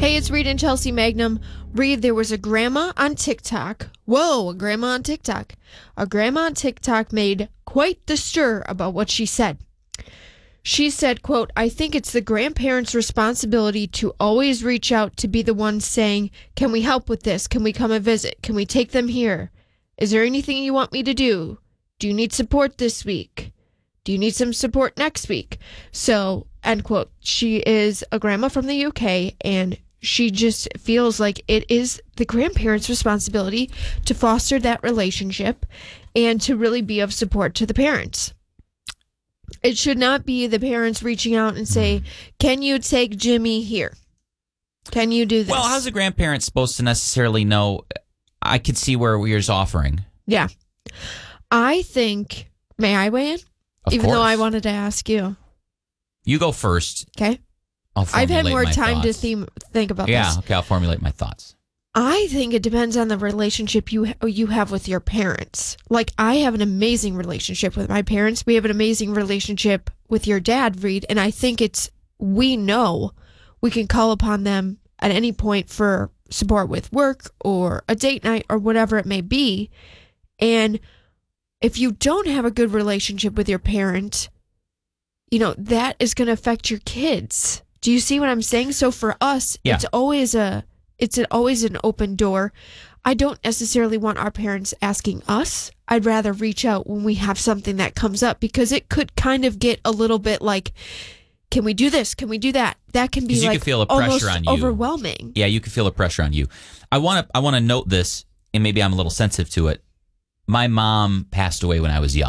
Hey, it's Reed and Chelsea Magnum. Reed, there was a grandma on TikTok. Whoa, a grandma on TikTok. A grandma on TikTok made quite the stir about what she said. She said, quote, I think it's the grandparents' responsibility to always reach out to be the ones saying, can we help with this? Can we come and visit? Can we take them here? Is there anything you want me to do? Do you need support this week? Do you need some support next week? So, end quote. She is a grandma from the UK, and she just feels like it is the grandparents' responsibility to foster that relationship and to really be of support to the parents. It should not be the parents reaching out and say, can you take Jimmy here? Can you do this? Well, how's a grandparent supposed to necessarily know? I could see where we're offering. Yeah. I think, may I weigh in? Even though I wanted to ask you. You go first. Okay. I've had more time to think about this. Yeah, okay, I'll formulate my thoughts. I think it depends on the relationship you have with your parents. Like, I have an amazing relationship with my parents. We have an amazing relationship with your dad, Reed. And I think we know we can call upon them at any point for support with work or a date night or whatever it may be. And if you don't have a good relationship with your parent, that is going to affect your kids. Do you see what I'm saying? So for us, it's always an open door. I don't necessarily want our parents asking us. I'd rather reach out when we have something that comes up, because it could kind of get a little bit like, can we do this? Can we do that? That can be like feel a pressure on you. Overwhelming. Yeah, you can feel a pressure on you. I want to note this, and maybe I'm a little sensitive to it. My mom passed away when I was young.